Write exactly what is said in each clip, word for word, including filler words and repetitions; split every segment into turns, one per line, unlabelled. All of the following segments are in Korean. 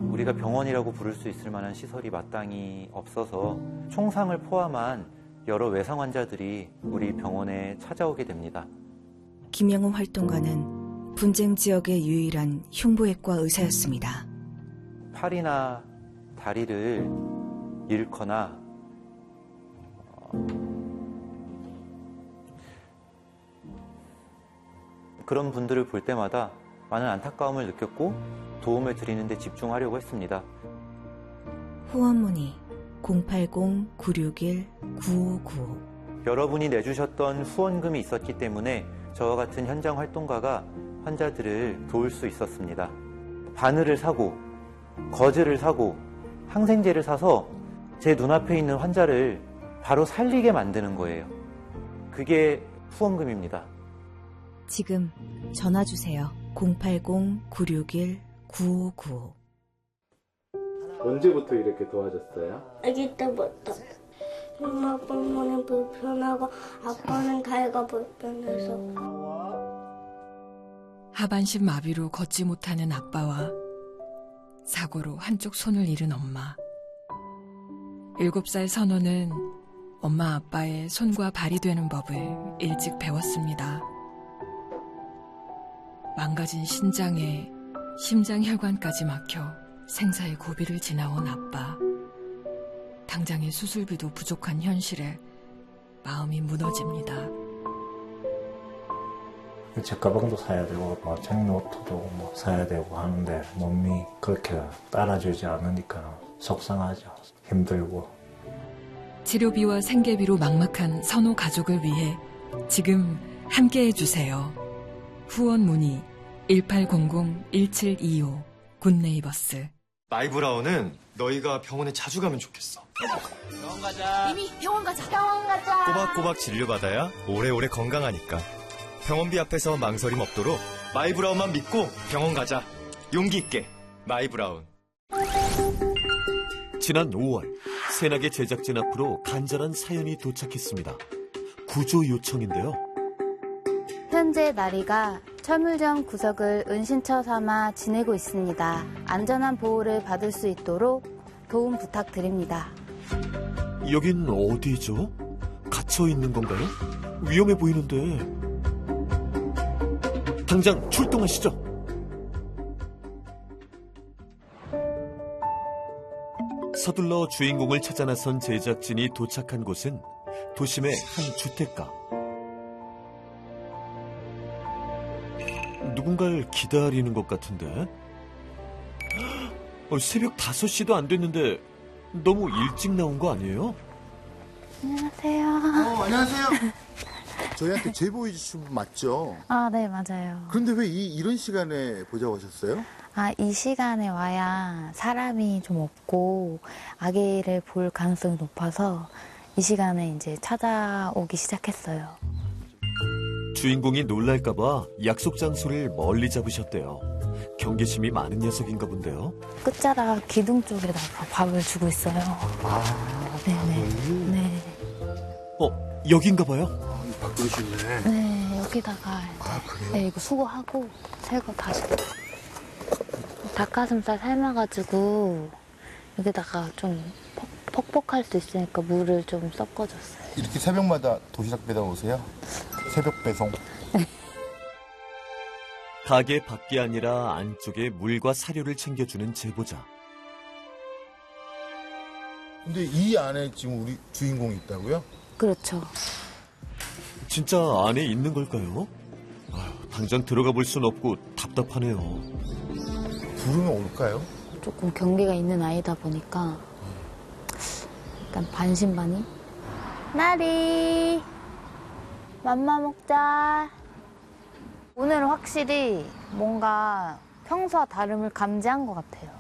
우리가 병원이라고 부를 수 있을 만한 시설이 마땅히 없어서 총상을 포함한 여러 외상 환자들이 우리 병원에 찾아오게 됩니다.
김영웅 활동가는 분쟁 지역의 유일한 흉부외과 의사였습니다.
팔이나 다리를 잃거나 어, 그런 분들을 볼 때마다 많은 안타까움을 느꼈고 도움을 드리는 데 집중하려고 했습니다.
후원 문의 공팔공 구육일 구오구오.
여러분이 내주셨던 후원금이 있었기 때문에 저와 같은 현장 활동가가 환자들을 도울 수 있었습니다. 바늘을 사고 거즈를 사고 항생제를 사서 제 눈앞에 있는 환자를 바로 살리게 만드는 거예요. 그게 후원금입니다.
지금 전화 주세요. 공팔공 구육일 구오구오.
언제부터 이렇게 도와줬어요?
아기 때부터. 엄마 때문에 불편하고 아빠는 다리가 불편해서.
하반신 마비로 걷지 못하는 아빠와 사고로 한쪽 손을 잃은 엄마. 일곱 살 선호는 엄마 아빠의 손과 발이 되는 법을 일찍 배웠습니다. 망가진 신장에 심장 혈관까지 막혀 생사의 고비를 지나온 아빠. 당장의 수술비도 부족한 현실에 마음이 무너집니다.
제 가방도 사야 되고 뭐 책노트도 뭐 사야 되고 하는데 몸이 그렇게 따라주지 않으니까 속상하죠. 힘들고.
치료비와 생계비로 막막한 선호 가족을 위해 지금 함께해 주세요. 후원 문의 일팔공공 일칠이오 굿네이버스.
마이브라운은 너희가 병원에 자주 가면 좋겠어.
병원 가자.
이미 병원 가자. 병원 가자.
꼬박꼬박 진료받아야 오래오래 건강하니까. 병원비 앞에서 망설임 없도록 마이브라운만 믿고 병원 가자. 용기 있게 마이브라운.
지난 오월 새나게 제작진 앞으로 간절한 사연이 도착했습니다. 구조 요청인데요.
현재 나리가 철물점 구석을 은신처 삼아 지내고 있습니다. 안전한 보호를 받을 수 있도록 도움 부탁드립니다.
여긴 어디죠? 갇혀 있는 건가요? 위험해 보이는데. 당장 출동하시죠. 서둘러 주인공을 찾아 나선 제작진이 도착한 곳은 도심의 한 주택가. 누군가를 기다리는 것 같은데? 어, 새벽 다섯 시도 안 됐는데 너무 일찍 나온 거 아니에요?
안녕하세요.
어, 안녕하세요. 저희한테 제보해 주신 분 맞죠?
아, 네, 맞아요.
그런데 왜 이, 이런 시간에 보자고 하셨어요?
아, 이 시간에 와야 사람이 좀 없고 아기를 볼 가능성이 높아서 이 시간에 이제 찾아오기 시작했어요.
주인공이 놀랄까봐 약속 장소를 멀리 잡으셨대요. 경계심이 많은 녀석인가 본데요.
끝자락 기둥 쪽에다 밥을 주고 있어요.
아,
네네. 네.
어, 여긴가 봐요.
아, 밥그릇이네.
네, 여기다가
아, 그래요?
네, 이거 수거하고 새 거 다시. 닭가슴살 삶아가지고 여기다가 좀 퍽퍽할 수 있으니까 물을 좀 섞어줬어요.
이렇게 새벽마다 도시락 배달 오세요? 새벽 배송.
가게 밖이 아니라 안쪽에 물과 사료를 챙겨주는 제보자.
근데 이 안에 지금 우리 주인공이 있다고요?
그렇죠.
진짜 안에 있는 걸까요? 아유, 당장 들어가 볼 순 없고 답답하네요.
부르면 올까요?
조금 경계가 있는 아이다 보니까 약간 반신반의? 나리 맘마 먹자. 오늘은 확실히 뭔가 평소와 다름을 감지한 것 같아요.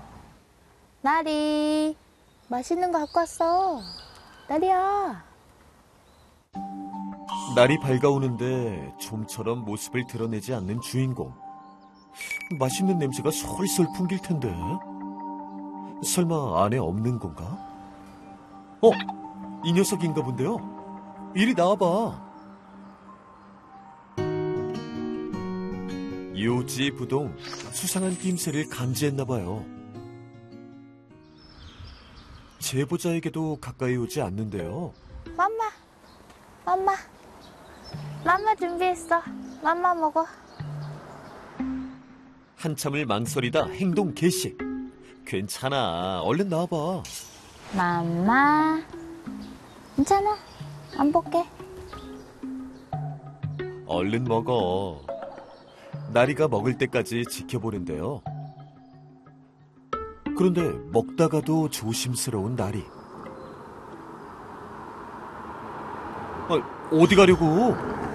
나리 맛있는 거 갖고 왔어. 나리야.
날이 밝아오는데 좀처럼 모습을 드러내지 않는 주인공. 맛있는 냄새가 솔솔 풍길 텐데. 설마 안에 없는 건가? 어? 이 녀석인가 본데요? 이리 나와봐. 요지부동 수상한 낌새를 감지했나 봐요. 제보자에게도 가까이 오지 않는데요.
맘마, 맘마, 맘마 준비했어. 맘마 먹어.
한참을 망설이다 행동 개시. 괜찮아, 얼른 나와봐.
맘마, 괜찮아. 안 볼게.
얼른 먹어. 나리가 먹을 때까지 지켜보는데요. 그런데 먹다가도 조심스러운 나리. 아, 어디 가려고?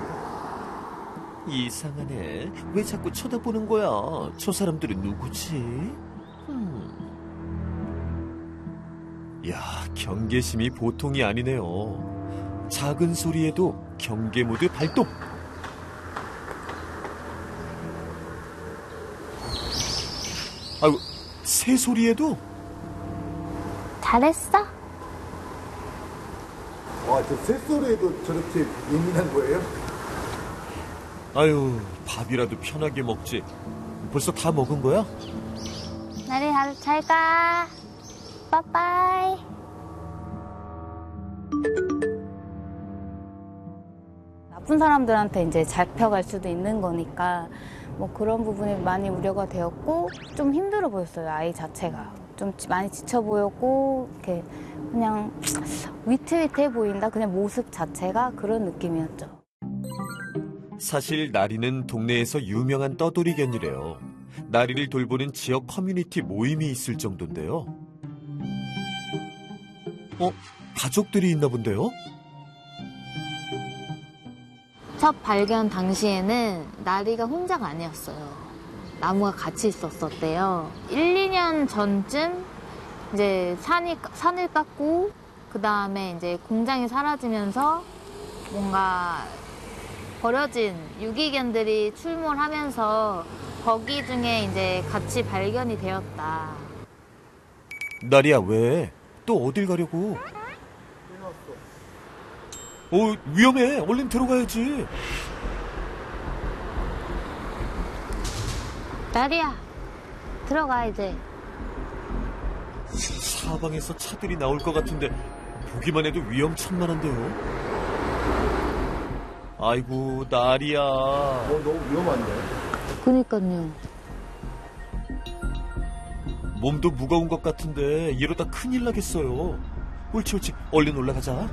이상하네. 왜 자꾸 쳐다보는 거야? 저 사람들은 누구지? 음. 야, 경계심이 보통이 아니네요. 작은 소리에도 경계 모드 발동. 아유, 새 소리에도?
잘했어?
와, 저 새소리에도 저렇게 예민한 거예요?
아유, 밥이라도 편하게 먹지. 벌써 다 먹은 거야?
나리 잘 가. 빠빠이. 나쁜 사람들한테 이제 잡혀갈 수도 있는 거니까 뭐 그런 부분이 많이 우려가 되었고 좀 힘들어 보였어요. 아이 자체가 좀 많이 지쳐 보였고 이렇게 그냥 위태위태해 보인다. 그냥 모습 자체가 그런 느낌이었죠.
사실 나리는 동네에서 유명한 떠돌이견이래요. 나리를 돌보는 지역 커뮤니티 모임이 있을 정도인데요. 어? 가족들이 있나 본데요?
첫 발견 당시에는 나리가 혼자가 아니었어요. 나무가 같이 있었었대요. 일, 이 년 전쯤 이제 산이, 산을 깎고 그 다음에 이제 공장이 사라지면서 뭔가 버려진 유기견들이 출몰하면서 거기 중에 이제 같이 발견이 되었다.
나리야, 왜? 또 어딜 가려고? 어, 위험해. 얼른 들어가야지.
나리야, 들어가 이제.
사방에서 차들이 나올 것 같은데 보기만 해도 위험천만한데요. 아이고, 나리야.
어, 너무 위험한데?
그니까요.
몸도 무거운 것 같은데 이러다 큰일 나겠어요. 옳지 옳지, 얼른 올라가자.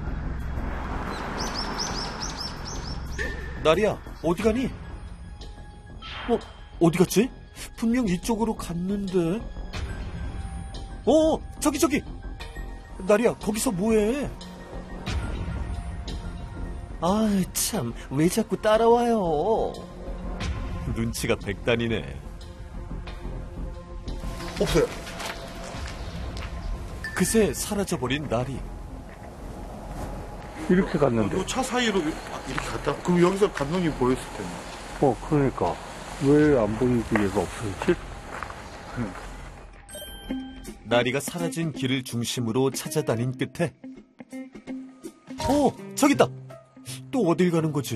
나리야, 어디 가니? 어, 어디 갔지? 분명 이쪽으로 갔는데. 어, 저기 저기. 나리야, 거기서 뭐해? 아, 참, 왜 자꾸 따라와요? 눈치가 백단이네.
없어요.
그새 사라져버린 나리.
이렇게 갔는데.
차 사이로 이렇게 갔다? 그럼 여기서 감독님 보였을 텐데.
어, 그러니까. 왜 안 보이는 얘가 없었지?
나리가 사라진 길을 중심으로 찾아다닌 끝에. 어, 저기 있다. 또 어딜 가는 거지?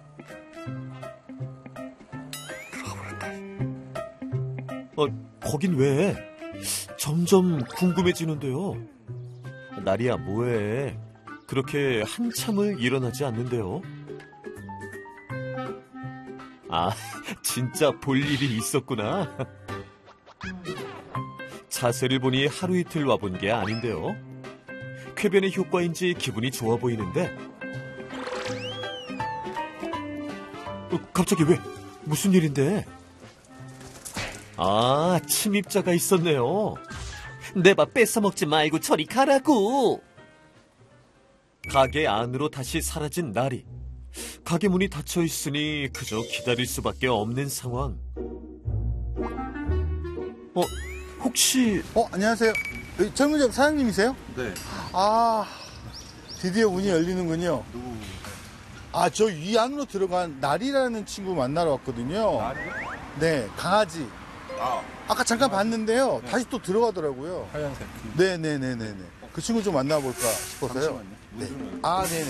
어, 거긴 왜? 점점 궁금해지는데요. 나리야, 뭐해? 그렇게 한참을 일어나지 않는데요. 아, 진짜 볼 일이 있었구나. 자세를 보니 하루 이틀 와본 게 아닌데요. 쾌변의 효과인지 기분이 좋아 보이는데. 어, 갑자기 왜? 무슨 일인데? 아, 침입자가 있었네요. 내 밥 뺏어먹지 말고 저리 가라고. 가게 안으로 다시 사라진 나리. 가게 문이 닫혀 있으니 그저 기다릴 수밖에 없는 상황. 어, 혹시...
어, 안녕하세요. 철물점 사장님이세요?
네.
아, 드디어 문이 열리는군요.
누구?
아, 저 이 안으로 들어간 나리라는 친구 만나러 왔거든요.
나리요?
네, 강아지.
아.
아까 잠깐
강아지.
봤는데요.
네.
다시 또 들어가더라고요.
하얀색.
네네네네네. 그 친구 좀 만나볼까 싶어서요. 네. 아, 네네.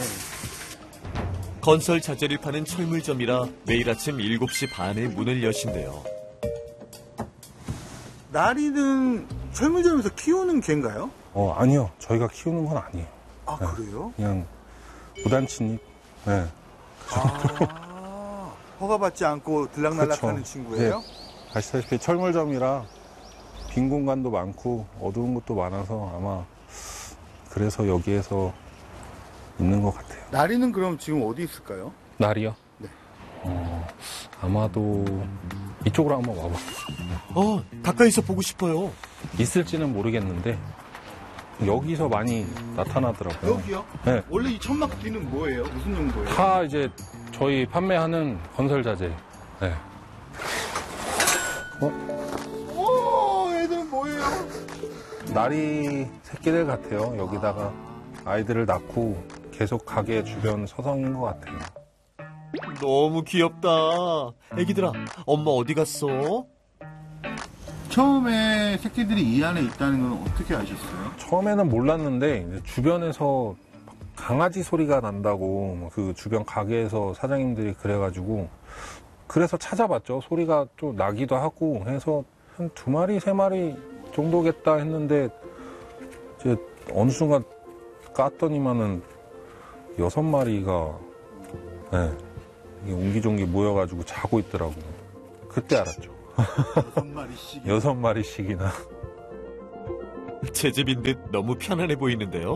건설 자재를 파는 철물점이라 매일 아침 일곱 시 반에 문을 여신대요.
나리는 철물점에서 키우는 개인가요?
어, 아니요. 저희가 키우는 건 아니에요.
아,
네.
그래요?
그냥 무단 침입. 네.
아, 허가받지 않고 들락날락하는
그쵸.
친구예요?
네. 아시다시피 철물점이라 빈 공간도 많고 어두운 곳도 많아서 아마 그래서 여기에서 있는 것 같아요.
나리는 그럼 지금 어디 있을까요?
날이요?
네.
어, 아마도 이쪽으로 한번 와봐.
어, 가까이서 보고 싶어요.
있을지는 모르겠는데 여기서 많이 나타나더라고요.
여기요?
네.
원래 이 천막 뒤는 뭐예요? 무슨 용도예요?
다 이제 저희 판매하는 건설 자재. 네. 어?
오, 애들은 뭐예요?
나리 새끼들 같아요. 여기다가 아이들을 낳고 계속 가게 주변 서성인 것 같아요.
너무 귀엽다. 애기들아, 엄마 어디 갔어?
처음에 새끼들이 이 안에 있다는 건 어떻게 아셨어요?
처음에는 몰랐는데 이제 주변에서 강아지 소리가 난다고 그 주변 가게에서 사장님들이 그래가지고 그래서 찾아봤죠. 소리가 또 나기도 하고 해서 한 두 마리, 세 마리 정도겠다 했는데 이제 어느 순간 깠더니만은 여섯 마리가 네, 이게 옹기종기 모여가지고 자고 있더라고요. 그때 알았죠.
여섯 마리씩.
여섯 마리씩이나.
제 집인 듯 너무 편안해 보이는데요.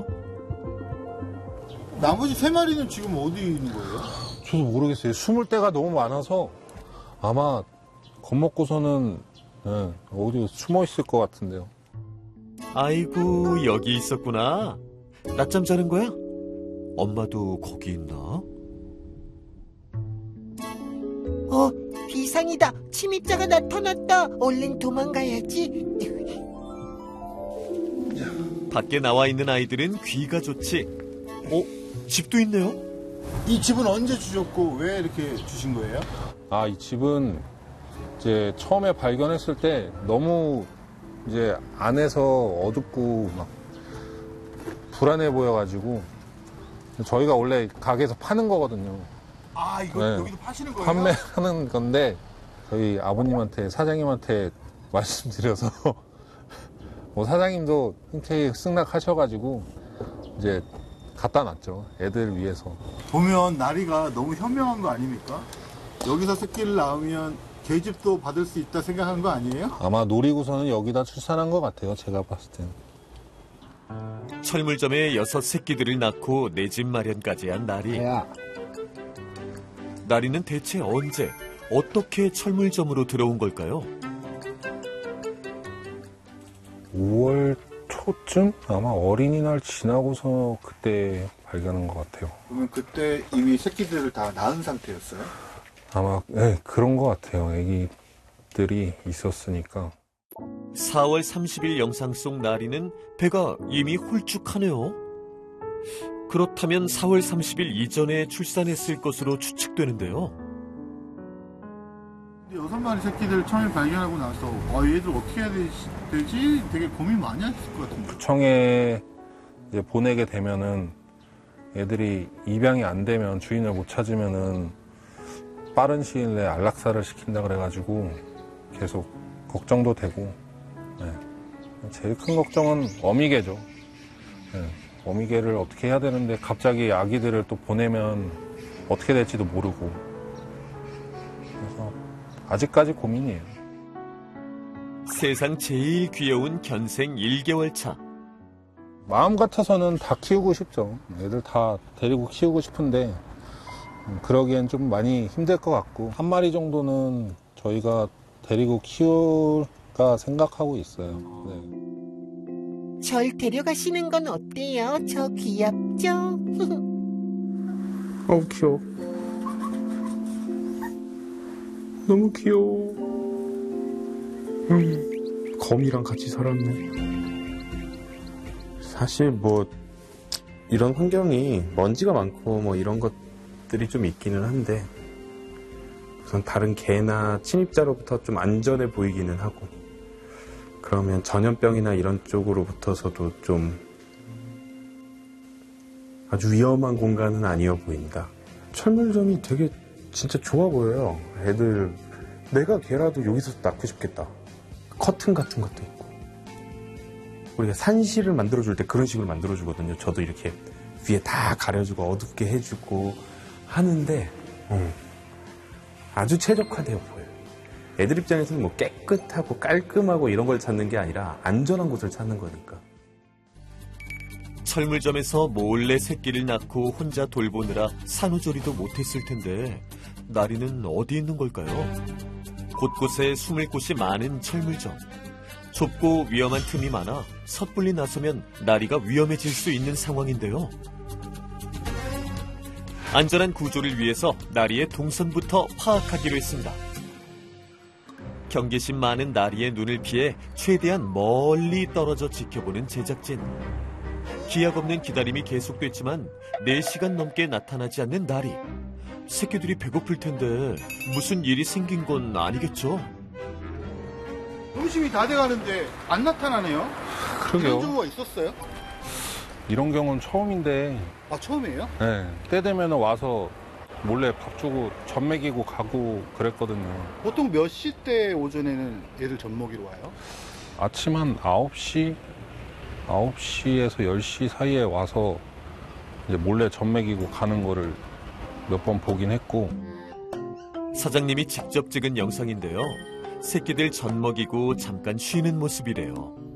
나머지 세 마리는 지금 어디 있는 거예요?
저도 모르겠어요. 숨을 데가 너무 많아서 아마 겁먹고서는 네, 어디 숨어 있을 것 같은데요.
아이고, 여기 있었구나. 낮잠 자는 거야? 엄마도 거기 있나?
어, 비상이다. 침입자가 나타났다. 얼른 도망가야지.
밖에 나와 있는 아이들은 귀가 좋지. 어? 집도 있네요?
이 집은 언제 주셨고 왜 이렇게 주신 거예요?
아, 이 집은 이제 처음에 발견했을 때 너무 이제 안에서 어둡고 막 불안해 보여가지고 저희가 원래 가게에서 파는 거거든요.
아, 이거
네.
여기도 파시는 거예요?
판매하는 건데 저희 아버님한테 사장님한테 말씀드려서 뭐 사장님도 흔쾌히 승낙하셔가지고 이제 갖다 놨죠. 애들 위해서.
보면 나리가 너무 현명한 거 아닙니까? 여기서 새끼를 낳으면 계집도 받을 수 있다 생각한 거 아니에요?
아마 노리고서는 여기다 출산한 것 같아요. 제가 봤을 땐.
철물점에 여섯 새끼들을 낳고 내 집 마련까지 한 나리. 나리는 대체 언제, 어떻게 철물점으로 들어온 걸까요?
오월 초쯤? 아마 어린이날 지나고서 그때 발견한 것 같아요.
그러면 그때 이미 새끼들을 다 낳은 상태였어요?
아마 네, 그런 것 같아요. 애기들이 있었으니까.
사월 삼십일 영상 속 나리는 배가 이미 홀쭉하네요. 그렇다면 사월 삼십일 이전에 출산했을 것으로 추측되는데요.
여섯 마리 새끼들 처음에 발견하고 나서 어, 얘들 어떻게 해야 되지? 되게 고민 많이 하셨을 것 같은데.
구청에 이제 보내게 되면은 애들이 입양이 안 되면 주인을 못 찾으면은 빠른 시일 내에 안락사를 시킨다 그래가지고 계속 걱정도 되고. 네. 제일 큰 걱정은 어미개죠. 네. 어미개를 어떻게 해야 되는데 갑자기 아기들을 또 보내면 어떻게 될지도 모르고. 그래서 아직까지 고민이에요.
세상 제일 귀여운 견생 일 개월 차.
마음 같아서는 다 키우고 싶죠. 애들 다 데리고 키우고 싶은데 그러기엔 좀 많이 힘들 것 같고 한 마리 정도는 저희가 데리고 키울까 생각하고 있어요. 네.
절 데려가시는 건 어때요? 저 귀엽죠?
어우, 귀여워. 너무 귀여워. 음, 거미랑 같이 살았네.
사실 뭐 이런 환경이 먼지가 많고 뭐 이런 것들이 좀 있기는 한데 우선 다른 개나 침입자로부터 좀 안전해 보이기는 하고 그러면 전염병이나 이런 쪽으로부터서도 좀 아주 위험한 공간은 아니어 보인다. 철물점이 되게 진짜 좋아 보여요. 애들 내가 개라도 여기서 낳고 싶겠다. 커튼 같은 것도 있고 우리가 산실을 만들어줄 때 그런 식으로 만들어주거든요. 저도 이렇게 위에 다 가려주고 어둡게 해주고 하는데 어, 아주 최적화되어 보여요. 애들 입장에서는 뭐 깨끗하고 깔끔하고 이런 걸 찾는 게 아니라 안전한 곳을 찾는 거니까.
철물점에서 몰래 새끼를 낳고 혼자 돌보느라 산후조리도 못했을 텐데 나리는 어디 있는 걸까요? 곳곳에 숨을 곳이 많은 철물점. 좁고 위험한 틈이 많아 섣불리 나서면 나리가 위험해질 수 있는 상황인데요. 안전한 구조를 위해서 나리의 동선부터 파악하기로 했습니다. 경계심 많은 나리의 눈을 피해 최대한 멀리 떨어져 지켜보는 제작진. 기약 없는 기다림이 계속됐지만 네 시간 넘게 나타나지 않는 나리. 새끼들이 배고플 텐데 무슨 일이 생긴 건 아니겠죠?
점심이 다 돼가는데 안 나타나네요.
그러게요.
이런 경우가 있었어요?
이런 경우는 처음인데.
아, 처음이에요?
네. 때 되면 와서 몰래 밥 주고 젖 먹이고 가고 그랬거든요.
보통 몇 시 때 오전에는 애들 젖 먹이러 와요?
아침 한 아홉 시, 아홉 시에서 열 시 사이에 와서 이제 몰래 젖 먹이고 가는 거를 몇 번 보긴 했고.
사장님이 직접 찍은 영상인데요. 새끼들 젖 먹이고 잠깐 쉬는 모습이래요.